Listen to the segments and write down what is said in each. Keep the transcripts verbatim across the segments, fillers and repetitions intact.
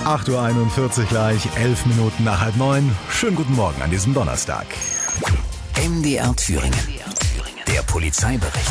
acht Uhr einundvierzig gleich, elf Minuten nach halb neun. Schönen guten Morgen an diesem Donnerstag. M D R Thüringen. Der Polizeibericht.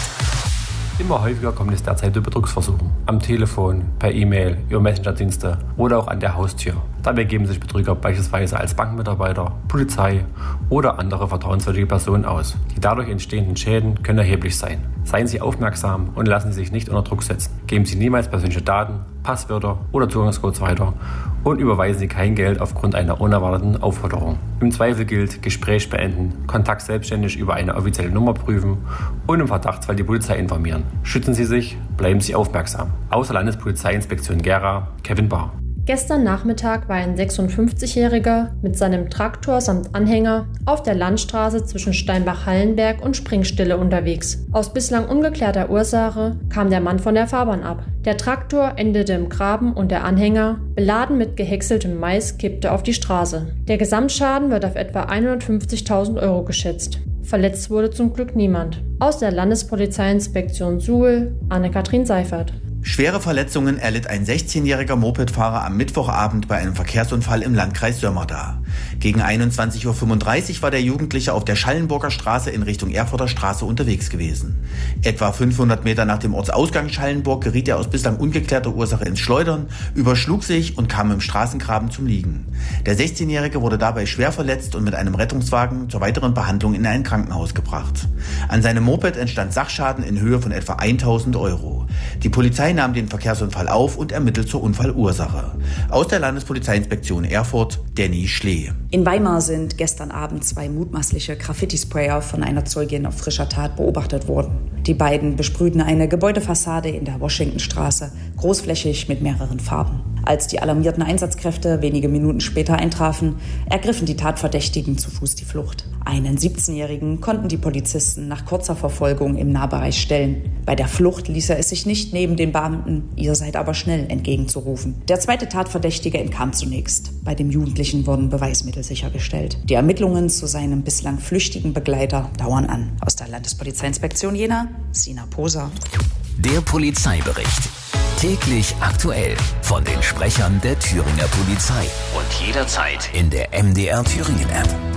Immer häufiger kommt es derzeit zu Betrugsversuchen. Am Telefon, per E-Mail, über Messenger-Dienste oder auch an der Haustür. Dabei geben sich Betrüger beispielsweise als Bankmitarbeiter, Polizei oder andere vertrauenswürdige Personen aus. Die dadurch entstehenden Schäden können erheblich sein. Seien Sie aufmerksam und lassen Sie sich nicht unter Druck setzen. Geben Sie niemals persönliche Daten, Passwörter oder Zugangscodes weiter und überweisen Sie kein Geld aufgrund einer unerwarteten Aufforderung. Im Zweifel gilt, Gespräch beenden, Kontakt selbstständig über eine offizielle Nummer prüfen und im Verdachtsfall die Polizei informieren. Schützen Sie sich, bleiben Sie aufmerksam. Außer Landespolizeiinspektion Gera, Kevin Bahr. Gestern Nachmittag war ein sechsundfünfzigjähriger mit seinem Traktor samt Anhänger auf der Landstraße zwischen Steinbach-Hallenberg und Springstille unterwegs. Aus bislang ungeklärter Ursache kam der Mann von der Fahrbahn ab. Der Traktor endete im Graben und der Anhänger, beladen mit gehäckseltem Mais, kippte auf die Straße. Der Gesamtschaden wird auf etwa hundertfünfzigtausend Euro geschätzt. Verletzt wurde zum Glück niemand. Aus der Landespolizeiinspektion Suhl, Anne-Kathrin Seifert. Schwere Verletzungen erlitt ein sechzehnjähriger Mopedfahrer am Mittwochabend bei einem Verkehrsunfall im Landkreis Sömmerda. Gegen einundzwanzig Uhr fünfunddreißig war der Jugendliche auf der Schallenburger Straße in Richtung Erfurter Straße unterwegs gewesen. Etwa fünfhundert Meter nach dem Ortsausgang Schallenburg geriet er aus bislang ungeklärter Ursache ins Schleudern, überschlug sich und kam im Straßengraben zum Liegen. Der sechzehnjährige wurde dabei schwer verletzt und mit einem Rettungswagen zur weiteren Behandlung in ein Krankenhaus gebracht. An seinem Moped entstand Sachschaden in Höhe von etwa tausend Euro. Die Polizei nahm den Verkehrsunfall auf und ermittelt zur Unfallursache. Aus der Landespolizeiinspektion Erfurt, Danny Schlee. In Weimar sind gestern Abend zwei mutmaßliche Graffiti-Sprayer von einer Zeugin auf frischer Tat beobachtet worden. Die beiden besprühten eine Gebäudefassade in der Washingtonstraße, großflächig mit mehreren Farben. Als die alarmierten Einsatzkräfte wenige Minuten später eintrafen, ergriffen die Tatverdächtigen zu Fuß die Flucht. Einen siebzehnjährigen konnten die Polizisten nach kurzer Verfolgung im Nahbereich stellen. Bei der Flucht ließ er es sich nicht nehmen, den Beamten, ihr seid aber schnell, entgegenzurufen. Der zweite Tatverdächtige entkam zunächst. Bei dem Jugendlichen wurden Beweismittel sichergestellt. Die Ermittlungen zu seinem bislang flüchtigen Begleiter dauern an. Aus der Landespolizeiinspektion Jena, Sina Poser. Der Polizeibericht. Täglich aktuell von den Sprechern der Thüringer Polizei und jederzeit in der M D R Thüringen App.